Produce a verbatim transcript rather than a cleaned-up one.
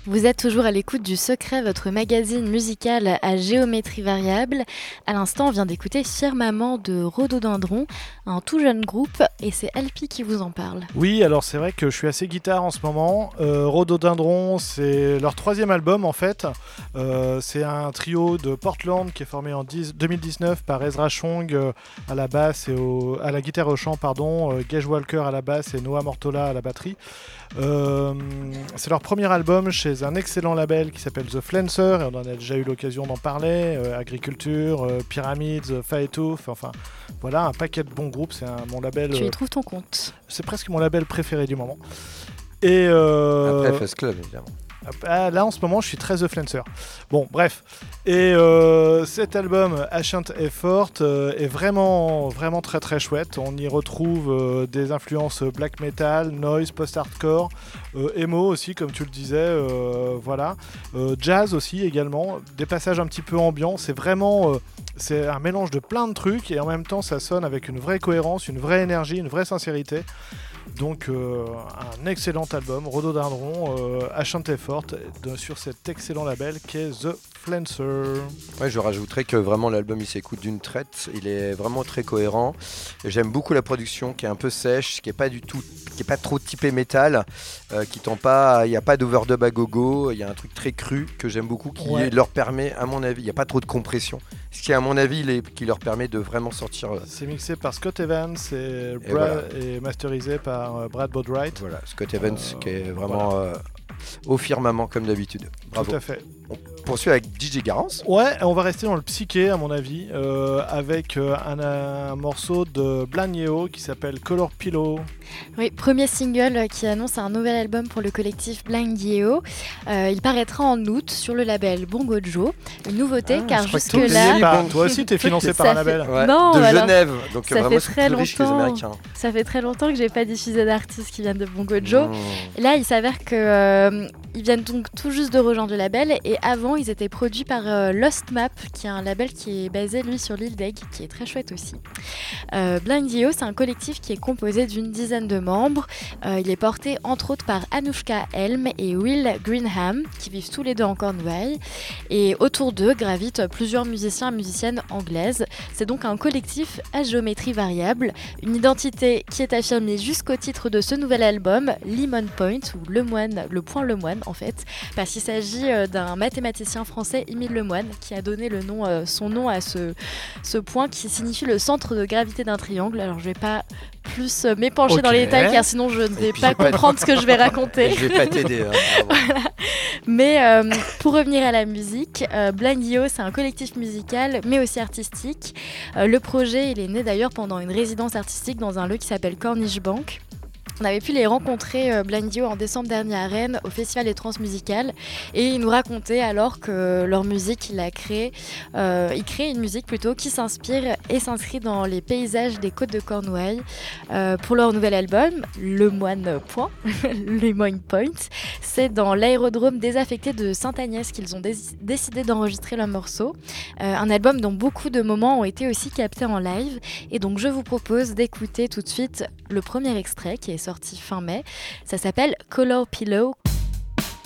Vous êtes toujours à l'écoute du Secret, votre magazine musical à géométrie variable. À l'instant, on vient d'écouter Firmament de Rhododendron, un tout jeune groupe, et c'est Alpi qui vous en parle. Oui, alors c'est vrai que je suis assez guitare en ce moment. Euh, Rhododendron, c'est leur troisième album en fait. Euh, c'est un trio de Portland qui est formé en dix, deux mille dix-neuf par Ezra Chong euh, à la basse et au, à la guitare au chant, pardon, euh, Gage Walker à la basse et Noah Mortola à la batterie. Euh, c'est leur premier album chez un excellent label qui s'appelle The Flancer, et on en a déjà eu l'occasion d'en parler. euh, Agriculture, euh, Pyramids, Faetooth, enfin voilà, un paquet de bons groupes. C'est un, mon label. Tu y euh, trouves ton compte. c'est presque mon label préféré du moment. Et euh, Après Fast Club, évidemment. ah, là en ce moment je suis très The Flancer. Bon bref. Et euh, cet album Ancient Effort euh, est vraiment vraiment très très chouette. On y retrouve euh, des influences black metal, noise, post-hardcore, euh, emo aussi comme tu le disais, euh, voilà. Euh, jazz aussi également, des passages un petit peu ambiants. C'est vraiment euh, c'est un mélange de plein de trucs et en même temps ça sonne avec une vraie cohérence, une vraie énergie, une vraie sincérité. Donc euh, un excellent album, Rhododendron, euh, Ancient Effort, de, sur cet excellent label qu'est The Flancer. Ouais, je rajouterais que vraiment l'album il s'écoute d'une traite, il est vraiment très cohérent. Et j'aime beaucoup la production qui est un peu sèche, qui est pas du tout, qui est pas trop typé métal, euh, qui tend pas, il y a pas d'overdub à gogo, il y a un truc très cru que j'aime beaucoup qui Ouais. leur permet, à mon avis, il y a pas trop de compression, ce qui à mon avis les, qui leur permet de vraiment sortir. Euh, C'est mixé par Scott Evans et, Et Bra- voilà. et masterisé par euh, Brad Boatwright. voilà, Scott Evans Euh, qui est vraiment euh, au firmament comme d'habitude. Bravo. Tout à fait. On poursuit avec D J Garance. Ouais, on va rester dans le psyché à mon avis, euh, avec euh, un, un morceau de Blind Yeo qui s'appelle Color Pillow. Oui, premier single qui annonce un nouvel album pour le collectif Blind Yeo. Euh, il paraîtra en août sur le label Bongo Joe. Une nouveauté Ah, car je crois que jusque-là... t'es Financé Oui, par- bon. toi aussi t'es financé par Ça un label. fait- Ouais, Non, de alors, Genève, donc ça vraiment fait c'est très plus riche que les longtemps. Américains. Ça fait très longtemps que j'ai pas diffusé d'artistes qui viennent de Bongo Joe. Mmh. Là, il s'avère que euh, ils viennent donc tout juste de rejoindre le label et avant, ils étaient produits par euh, Lost Map, qui est un label qui est basé lui sur l'île d'Aigle, qui est très chouette aussi. Euh, Blind Yeo, c'est un collectif qui est composé d'une dizaine de membres. Euh, il est porté entre autres par Anushka Helm et Will Greenham, qui vivent tous les deux en Cornouailles. Et autour d'eux gravitent plusieurs musiciens et musiciennes anglaises. C'est donc un collectif à géométrie variable, une identité qui est affirmée jusqu'au titre de ce nouvel album, Lemon Point, ou Le Moine, le point Lemoine en fait, parce qu'il s'agit euh, d'un mathématicien français, Émile Lemoine, qui a donné le nom, euh, son nom à ce, ce point qui signifie le centre de gravité d'un triangle. Alors je vais pas plus euh, m'épancher Ok. dans les détails car sinon je ne vais puis, pas j'ai pas- comprendre ce que je vais raconter. Je vais pas t'aider. Hein, bravo. Mais euh, pour revenir à la musique, euh, Blind Yeo, c'est un collectif musical, mais aussi artistique. Euh, le projet, il est né d'ailleurs pendant une résidence artistique dans un lieu qui s'appelle Corniche Bank. On avait pu les rencontrer, euh, Blind Yeo, en décembre dernier à Rennes, au Festival des Transmusicales. Et ils nous racontaient alors que leur musique, il a créé, euh, il crée une musique plutôt qui s'inspire et s'inscrit dans les paysages des côtes de Cornouailles. Euh, pour leur nouvel album, Le Moine Point, Le Moine Point, c'est dans l'aérodrome désaffecté de Sainte-Agnès qu'ils ont dé- décidé d'enregistrer leur morceau. Euh, un album dont beaucoup de moments ont été aussi captés en live. Et donc je vous propose d'écouter tout de suite le premier extrait qui est sorti fin mai. Ça s'appelle Color Pillow.